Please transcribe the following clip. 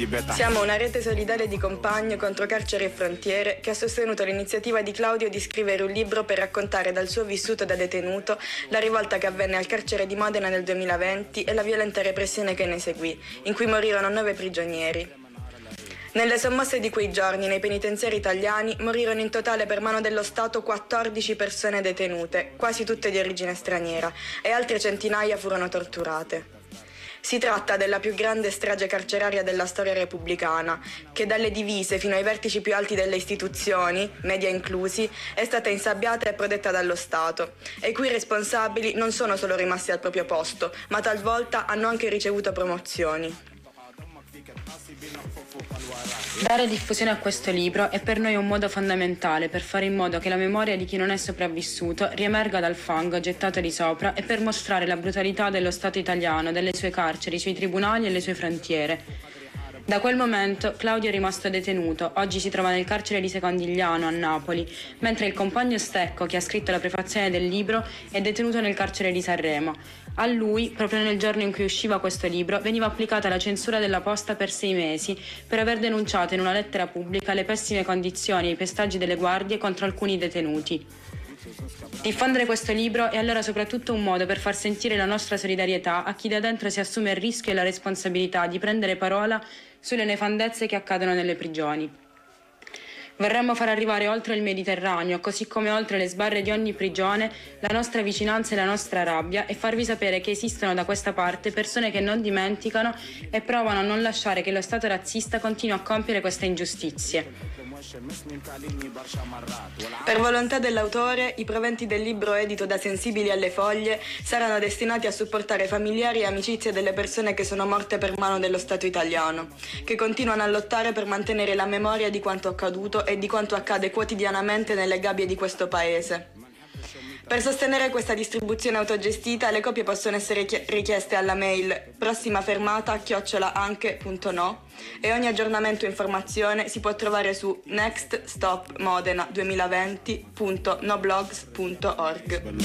Siamo una rete solidale di compagni contro carceri e frontiere che ha sostenuto l'iniziativa di Claudio di scrivere un libro per raccontare dal suo vissuto da detenuto la rivolta che avvenne al carcere di Modena nel 2020 e la violenta repressione che ne seguì, in cui morirono 9 prigionieri. Nelle sommosse di quei giorni, nei penitenziari italiani, morirono in totale per mano dello Stato 14 persone detenute, quasi tutte di origine straniera, e altre centinaia furono torturate. Si tratta della più grande strage carceraria della storia repubblicana, che dalle divise fino ai vertici più alti delle istituzioni, media inclusi, è stata insabbiata e protetta dallo Stato, e i cui responsabili non sono solo rimasti al proprio posto, ma talvolta hanno anche ricevuto promozioni. Dare diffusione a questo libro è per noi un modo fondamentale per fare in modo che la memoria di chi non è sopravvissuto riemerga dal fango gettato di sopra e per mostrare la brutalità dello Stato italiano, delle sue carceri, i suoi tribunali e le sue frontiere. Da quel momento Claudio è rimasto detenuto, oggi si trova nel carcere di Secondigliano a Napoli, mentre il compagno Stecco, che ha scritto la prefazione del libro, è detenuto nel carcere di Sanremo. A lui, proprio nel giorno in cui usciva questo libro, veniva applicata la censura della posta per 6 mesi per aver denunciato in una lettera pubblica le pessime condizioni e i pestaggi delle guardie contro alcuni detenuti. Diffondere questo libro è allora soprattutto un modo per far sentire la nostra solidarietà a chi da dentro si assume il rischio e la responsabilità di prendere parola sulle nefandezze che accadono nelle prigioni. Vorremmo far arrivare oltre il Mediterraneo, così come oltre le sbarre di ogni prigione, la nostra vicinanza e la nostra rabbia e farvi sapere che esistono da questa parte persone che non dimenticano e provano a non lasciare che lo Stato razzista continui a compiere queste ingiustizie. Per volontà dell'autore, i proventi del libro edito da Sensibili alle Foglie saranno destinati a supportare familiari e amicizie delle persone che sono morte per mano dello Stato italiano, che continuano a lottare per mantenere la memoria di quanto accaduto e di quanto accade quotidianamente nelle gabbie di questo paese. Per sostenere questa distribuzione autogestita, le copie possono essere richieste alla mail prossimafermata@anche.no e ogni aggiornamento e informazione si può trovare su nextstopmodena2020.noblogs.org.